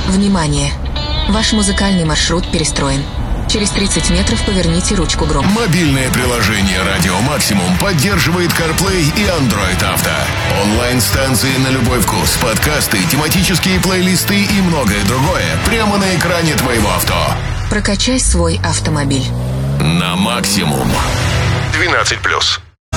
Внимание! Ваш музыкальный маршрут перестроен. Через 30 метров поверните ручку грома. Мобильное приложение «Радио Максимум» поддерживает CarPlay и Android Auto. Онлайн-станции на любой вкус, подкасты, тематические плейлисты и многое другое прямо на экране твоего авто. Прокачай свой автомобиль. На максимум. 12+.